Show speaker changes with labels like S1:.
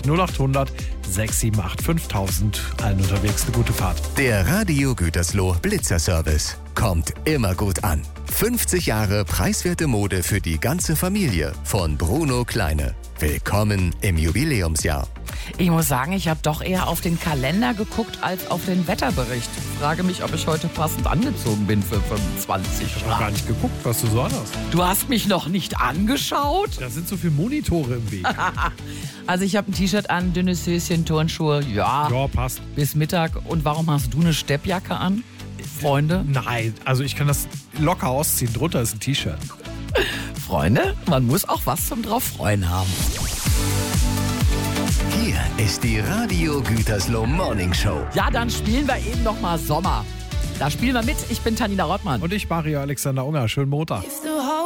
S1: natürlich 0800 678 5000. Allen unterwegs eine gute Fahrt.
S2: Der Radio Gütersloh Blitzerservice kommt immer gut an. 50 Jahre preiswerte Mode für die ganze Familie von Bruno Kleine. Willkommen im Jubiläumsjahr.
S3: Ich muss sagen, ich habe doch eher auf den Kalender geguckt als auf den Wetterbericht. Frage mich, ob ich heute passend angezogen bin für 25
S1: Ich habe gar
S3: Grad.
S1: nicht geguckt, was du so anhast.
S3: Du hast mich noch nicht angeschaut?
S1: Da sind so viele Monitore im Weg.
S3: Also ich habe ein T-Shirt an, dünnes Höschen, Turnschuhe, ja,
S1: Ja, passt.
S3: bis Mittag. Und warum hast du eine Steppjacke an, Freunde?
S1: Nein, also ich kann das locker ausziehen. Drunter ist ein T-Shirt.
S3: Freunde, man muss auch was zum drauf freuen haben.
S2: Hier ist die Radio Gütersloh Morning Show.
S3: Ja, dann spielen wir eben noch mal Sommer. Da spielen wir mit. Ich bin Tanina Rottmann.
S1: Und ich, Mario Alexander Unger. Schönen Montag.
S4: If the